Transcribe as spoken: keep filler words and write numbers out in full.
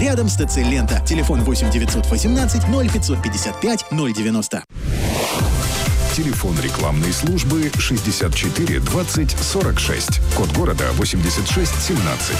Рядом с ТЦ «Лента». Телефон восемь девятьсот восемнадцать ноль пятьсот пятьдесят пять ноль девяносто. Телефон рекламной службы шестьдесят четыре двадцать сорок шесть. Код города восемьдесят шесть семнадцать.